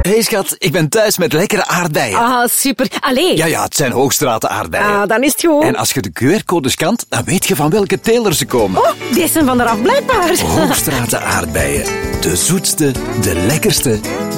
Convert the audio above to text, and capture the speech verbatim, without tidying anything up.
Hey schat, ik ben thuis met lekkere aardbeien. Ah, super. Allee. Ja, ja, het zijn Hoogstraten aardbeien. Ah, dan is het goed. En als je de Q R-code scant, dan weet je van welke teler ze komen. Oh, deze zijn van eraf blijkbaar. Hoogstraten aardbeien. De zoetste, de lekkerste,